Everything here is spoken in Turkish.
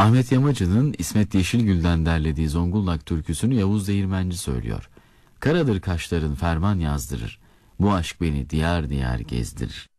Ahmet Yamacı'nın İsmet Yeşilgül'den derlediği Zonguldak türküsünü Yavuz Değirmenci söylüyor. Karadır kaşların ferman yazdırır, bu aşk beni diyar diyar gezdirir.